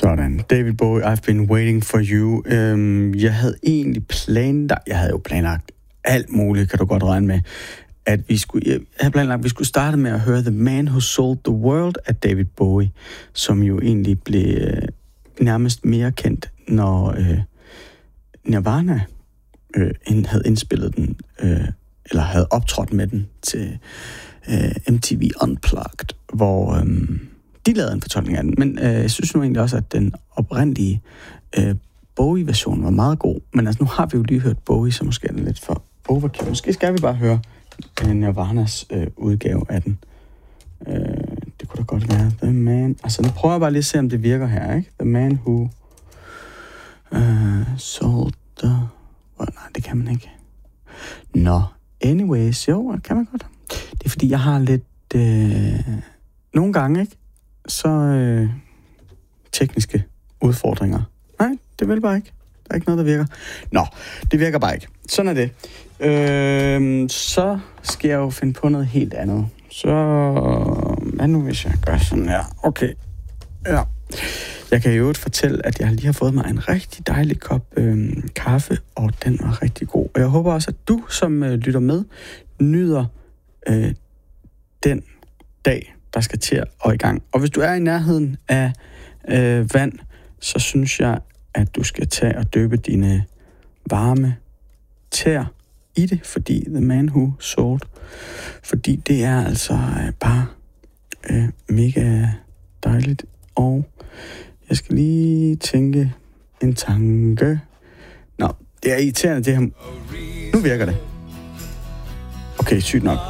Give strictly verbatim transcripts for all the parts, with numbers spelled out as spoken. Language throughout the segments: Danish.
Sådan. David Bowie, I've been waiting for you. Øhm, jeg havde egentlig planlagt, jeg havde jo planlagt alt muligt, kan du godt regne med, at vi skulle, jeg havde planlagt, at vi skulle starte med at høre The Man Who Sold the World af David Bowie, som jo egentlig blev øh, nærmest mere kendt, når øh, Nirvana øh, havde indspillet den, øh, eller havde optrådt med den til øh, M T V Unplugged, hvor øh, de lavede en fortolkning af den. Men øh, jeg synes nu egentlig også, at den oprindelige øh, Bowie-version var meget god. Men altså, nu har vi jo lige hørt Bowie, så måske er det lidt for overkill. Måske skal vi bare høre øh, Nirvanas øh, udgave af den. Øh, det kunne da godt være The Man... Altså, nu prøver jeg bare lige at se, om det virker her, ikke? The Man Who uh, Sold the... Oh, nej, det kan man ikke. Nå, no. Anyways, jo, kan man godt. Det er fordi, jeg har lidt... Øh, nogle gange, ikke? Så øh, tekniske udfordringer. Nej, det vil bare ikke. Der er ikke noget, der virker. Nå, det virker bare ikke. Sådan er det. Øh, så skal jeg jo finde på noget helt andet. Så... Hvad nu, hvis jeg gør sådan her? Okay. Ja. Jeg kan jo øvrigt fortælle, at jeg lige har fået mig en rigtig dejlig kop øh, kaffe, og den var rigtig god. Og jeg håber også, at du, som øh, lytter med, nyder øh, den dag, der skal til og i gang. Og hvis du er i nærheden af øh, vand, så synes jeg, at du skal tage og døbe dine varme tæer i det, fordi The Man Who Sold, fordi det er altså øh, bare øh, mega dejligt. Og jeg skal lige tænke en tanke. Nå, det er irriterende det her. Nu virker det. Okay, sygt nok.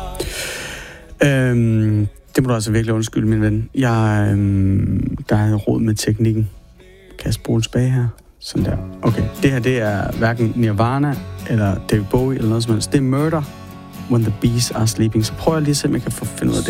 Øhm, det må du altså virkelig undskylde, min ven. Jeg, øhm, der er råd med teknikken. Kan jeg spole tilbage her? Sådan der. Okay, det her, det er hverken Nirvana eller David Bowie eller noget som helst. Det er Murder When the Bees Are Sleeping. Så prøver jeg lige at se, om jeg kan få finde ud af det